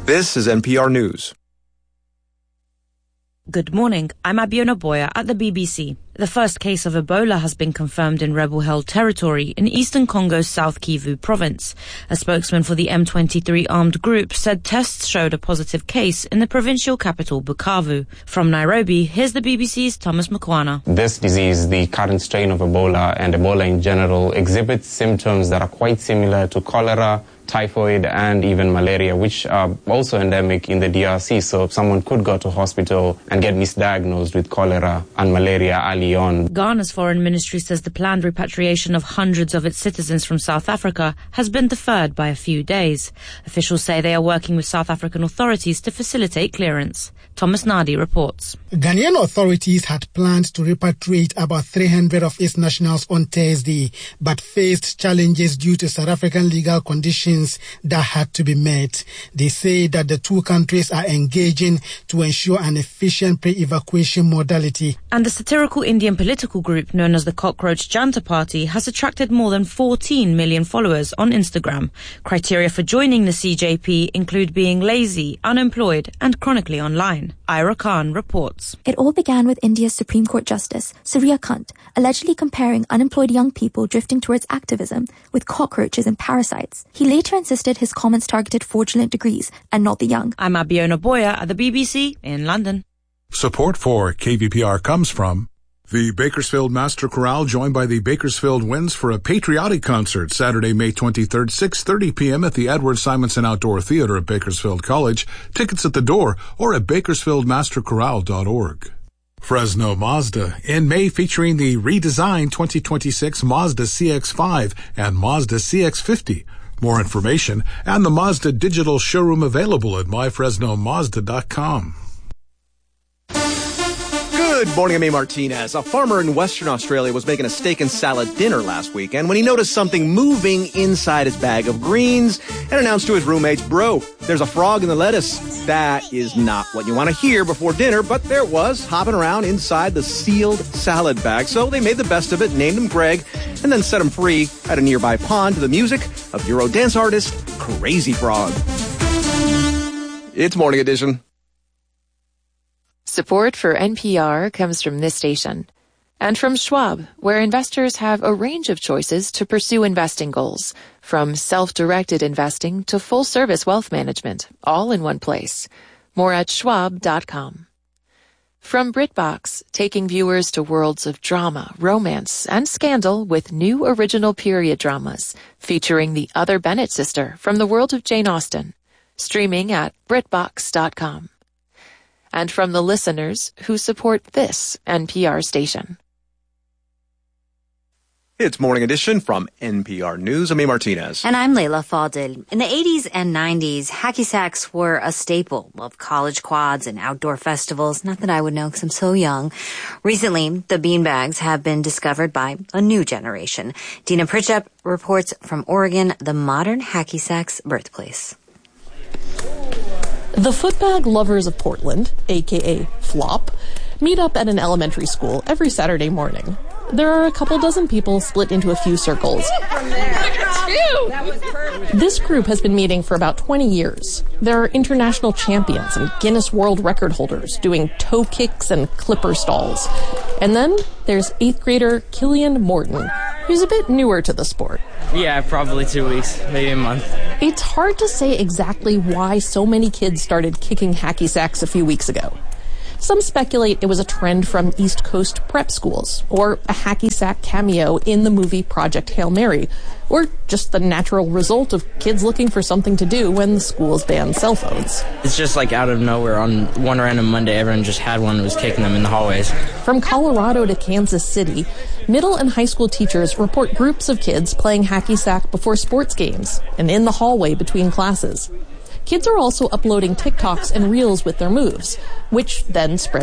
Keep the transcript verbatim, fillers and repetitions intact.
This is N P R News. Good morning. I'm Abiona Boya at the B B C. The first case of Ebola has been confirmed in rebel-held territory in eastern Congo's South Kivu province. A spokesman for the M twenty-three armed group said tests showed a positive case in the provincial capital, Bukavu. From Nairobi, here's the B B C's Thomas Mukwana. This disease, the current strain of Ebola and Ebola in general, exhibits symptoms that are quite similar to cholera, typhoid, and even malaria, which are also endemic in the D R C. So someone could go to hospital and get misdiagnosed with cholera and malaria early on. Ghana's foreign ministry says the planned repatriation of hundreds of its citizens from South Africa has been deferred by a few days. Officials say they are working with South African authorities to facilitate clearance. Thomas Nadi reports. Ghanaian authorities had planned to repatriate about three hundred of its nationals on Thursday, but faced challenges due to South African legal conditions that had to be met. They say that the two countries are engaging to ensure an efficient pre-evacuation modality. And the satirical Indian political group known as the Cockroach Janta Party has attracted more than fourteen million followers on Instagram. Criteria for joining the C J P include being lazy, unemployed, and chronically online. Ira Khan reports. It all began with India's Supreme Court Justice, Surya Kant, allegedly comparing unemployed young people drifting towards activism with cockroaches and parasites. He later insisted his comments targeted fraudulent degrees and not the young. I'm Abiona Boya at the B B C in London. Support for K V P R comes from the Bakersfield Master Chorale, joined by the Bakersfield Winds for a patriotic concert Saturday, May twenty-third, six thirty p.m. at the Edward Simonson Outdoor Theater at Bakersfield College. Tickets at the door or at bakersfield master chorale dot org. Fresno Mazda in May, featuring the redesigned twenty twenty-six Mazda C X five and Mazda C X fifty. More information and the Mazda digital showroom available at my fresno mazda dot com. Good morning, I'm A. Martinez. A farmer in Western Australia was making a steak and salad dinner last weekend when he noticed something moving inside his bag of greens and announced to his roommates, "Bro, there's a frog in the lettuce." That is not what you want to hear before dinner, but there it was, hopping around inside the sealed salad bag. So they made the best of it, named him Greg, and then set him free at a nearby pond to the music of Eurodance artist Crazy Frog. It's Morning Edition. Support for N P R comes from this station and from Schwab, where investors have a range of choices to pursue investing goals, from self-directed investing to full-service wealth management, all in one place. More at schwab dot com. From BritBox, taking viewers to worlds of drama, romance, and scandal with new original period dramas featuring the other Bennett sister from the world of Jane Austen. Streaming at brit box dot com. And from the listeners who support this N P R station. It's Morning Edition from N P R News. I'm A. Martinez. And I'm Layla Fadil. In the eighties and nineties, hacky sacks were a staple of college quads and outdoor festivals. Not that I would know because I'm so young. Recently, the beanbags have been discovered by a new generation. Dina Pritchett reports from Oregon, the modern hacky sack's birthplace. The footbag lovers of Portland, aka FLOP, meet up at an elementary school every Saturday morning. There are a couple dozen people split into a few circles. This group has been meeting for about twenty years. There are international champions and Guinness World Record holders doing toe kicks and clipper stalls. And then there's eighth grader Killian Morton, who's a bit newer to the sport. Yeah, probably two weeks, maybe a month. It's hard to say exactly why so many kids started kicking hacky sacks a few weeks ago. Some speculate it was a trend from East Coast prep schools, or a hacky sack cameo in the movie Project Hail Mary, or just the natural result of kids looking for something to do when the schools banned cell phones. It's just like out of nowhere. On one random Monday, everyone just had one and was kicking them in the hallways. From Colorado to Kansas City, middle and high school teachers report groups of kids playing hacky sack before sports games and in the hallway between classes. Kids are also uploading TikToks and Reels with their moves, which then spread